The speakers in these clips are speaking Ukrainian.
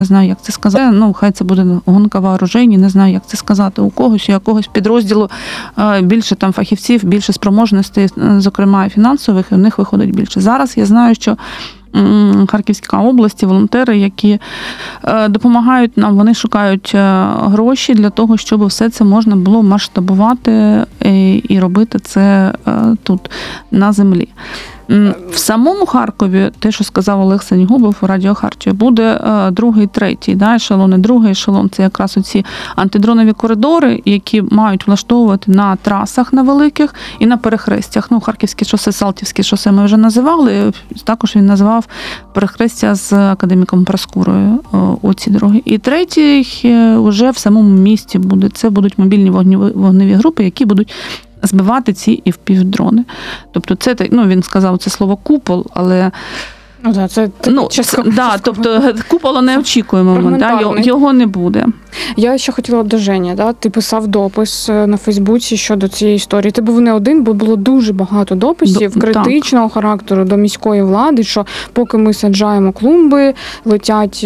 Не знаю, як це сказати. Ну, хай це буде гонка вооружень, не знаю, як це сказати. У якогось підрозділу більше там фахівців, більше спроможностей, зокрема фінансових, і у них виходить більше. Зараз я знаю, що Харківська область, волонтери, які допомагають нам, вони шукають гроші для того, щоб все це можна було масштабувати і робити це тут, на землі. В самому Харкові, те, що сказав Олег Сенігубов у Радіо Харків, буде другий, третій ешелон. І другий ешелон – це якраз оці антидронові коридори, які мають влаштовувати на трасах на великих і на перехрестях. Ну, Харківське шосе, Салтівське шосе ми вже називали, також він назвав перехрестя з академіком Проскурою, оці дороги. І третій вже в самому місті буде. Це будуть мобільні вогневі групи, які будуть збивати ці FPV-дрони. Тобто це, ну, він сказав це слово купол, але ну, да, це тобто купола не очікуємо, його не буде. Я ще хотіла до Жені, ти писав допис на Фейсбуці щодо цієї історії. Ти був не один, бо було дуже багато дописів критичного характеру до міської влади, що поки ми саджаємо клумби, летять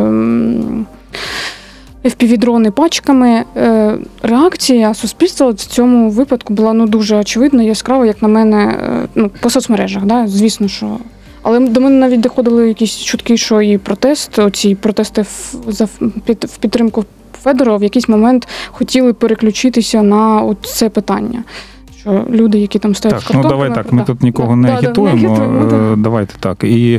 FPV-дрони пачками. Реакція суспільства в цьому випадку була дуже очевидна, яскрава, як на мене, по соцмережах, звісно, що. Але до мене навіть доходили якісь чутки, що і оці протести в підтримку Федорова в якийсь момент хотіли переключитися на це питання. Що люди, які там стоять з картонками... давай так, ми тут нікого не агітуємо. Давайте так. І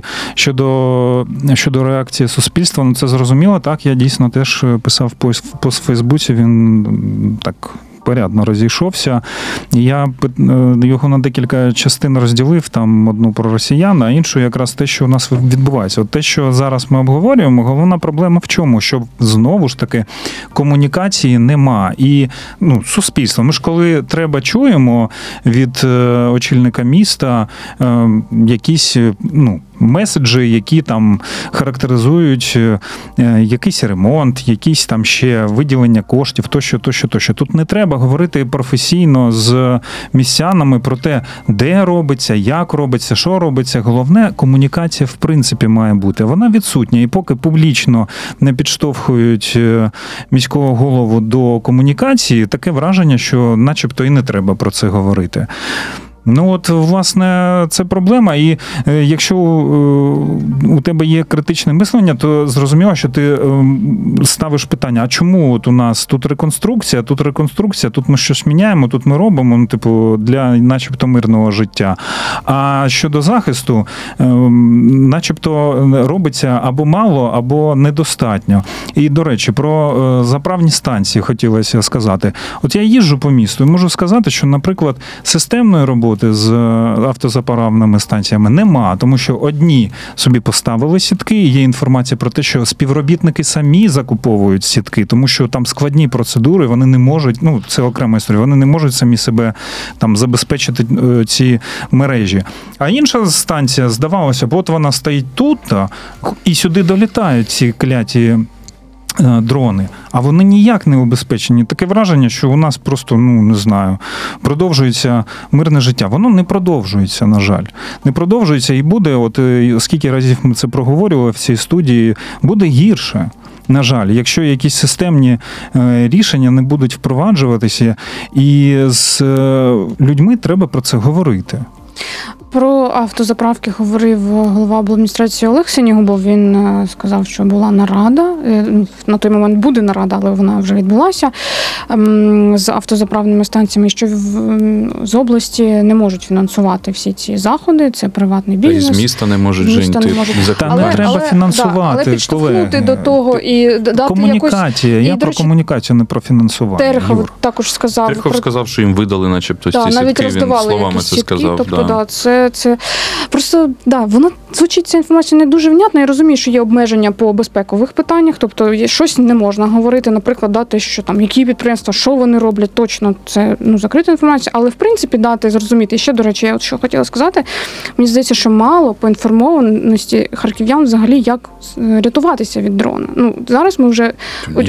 щодо реакції суспільства, це зрозуміло, так, я дійсно теж писав пост в Фейсбуці, він так порядно розійшовся. Я його на декілька частин розділив, там одну про росіян, а іншу якраз те, що у нас відбувається. От те, що зараз ми обговорюємо, головна проблема в чому? Що знову ж таки комунікації нема. І суспільство. Ми ж коли треба чуємо від очільника міста якісь меседжі, які там характеризують якийсь ремонт, якісь там ще виділення коштів, тощо. Тут не треба говорити професійно з містянами про те, де робиться, як робиться, що робиться. Головне, комунікація в принципі має бути. Вона відсутня. І поки публічно не підштовхують міського голову до комунікації, таке враження, що начебто і не треба про це говорити. Власне, це проблема. І якщо у тебе є критичне мислення, то зрозуміло, що ти ставиш питання, а чому у нас тут реконструкція, тут ми щось міняємо, тут ми робимо, для начебто мирного життя. А щодо захисту, начебто робиться або мало, або недостатньо. І, до речі, про заправні станції хотілося сказати. От я їжджу по місту і можу сказати, що, наприклад, системної роботи з автозаправними станціями нема, тому що одні собі поставили сітки, є інформація про те, що співробітники самі закуповують сітки, тому що там складні процедури, вони не можуть, це окрема історія, вони не можуть самі себе там забезпечити ці мережі. А інша станція, здавалося б, от вона стоїть тут, і сюди долітають ці кляті дрони, а вони ніяк не убезпечені. Таке враження, що у нас просто, не знаю, продовжується мирне життя. Воно не продовжується, на жаль. Не продовжується і буде, от скільки разів ми це проговорювали в цій студії, буде гірше. На жаль, якщо якісь системні рішення не будуть впроваджуватися, і з людьми треба про це говорити. Про автозаправки говорив голова обладміністрації Олег Сенігубов. Він сказав, що була нарада. На той момент буде нарада, але вона вже відбулася з автозаправними станціями, що з області не можуть фінансувати всі ці заходи. Це приватний бізнес. Та і з міста не можуть жити. Та не треба фінансувати, але підштовхнути до того і дати комунікація. Якось... Я про комунікацію, не про фінансування. Терехов також сказав. Терехов сказав, що їм видали начебто ці сітки. Він словами це сказав. Тобто, це просто, воно звучить, ця інформація не дуже внятно. Я розумію, що є обмеження по безпекових питаннях, тобто щось не можна говорити, наприклад, те, що там, які підприємства, що вони роблять, точно це закрита інформація, але в принципі дати зрозуміти. І ще, до речі, я що хотіла сказати, мені здається, що мало поінформованості харків'ян взагалі, як рятуватися від дрона. Зараз ми вже...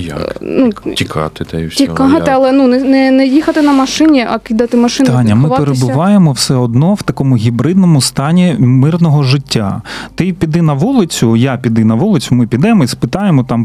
Тікати, та й все. Тікати, але не їхати на машині, а кидати машину. Таня, ми перебуваємо все одно в такому гібридному стані мирного життя. Ти піди на вулицю, я піди на вулицю, ми підемо і спитаємо там